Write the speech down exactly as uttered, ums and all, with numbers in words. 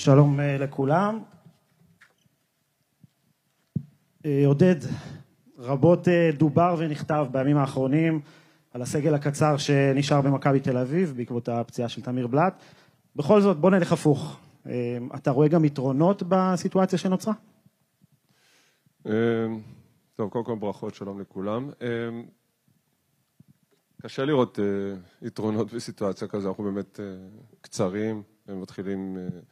שלום לכולם. עודד, רבות דובר ונכתב בימים האחרונים על הסגל הקצר שנשאר במכבי תל אביב בעקבות הפציעה של תמיר בלאט. בכל זאת, בוא נלך הפוך. אתה רואה גם יתרונות בסיטואציה שנוצרה? טוב, קודם כל ברכות, שלום לכולם. קשה לראות יתרונות בסיטואציה כזו, אנחנו באמת קצרים ומתחילים